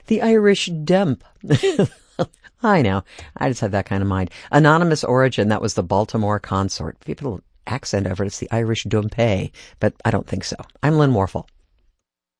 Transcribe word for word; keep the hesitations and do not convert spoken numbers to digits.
The Irish Demp. I know. I just have that kind of mind. Anonymous origin, that was the Baltimore consort. People accent over it, it's the Irish Dumpé, but I don't think so. I'm Lynn Warfel.